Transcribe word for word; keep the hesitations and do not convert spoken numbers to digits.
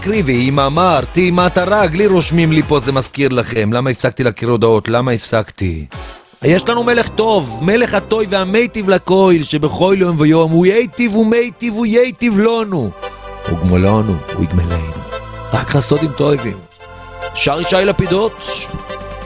קריבי, אם אמרתי מטרה, גלי רושמים לי פה, זה מזכיר לכם. למה הפסקתי להכיר הודעות? למה הפסקתי? יש לנו מלך טוב, מלך הטוי והמיטיב לקויל, שבכל יום ויום הוא ייטיב ומיטיב הוא ייטיב לנו. הוא גמולנו, הוא יגמלנו. רק חסודים טובים. שר ישי לפידות.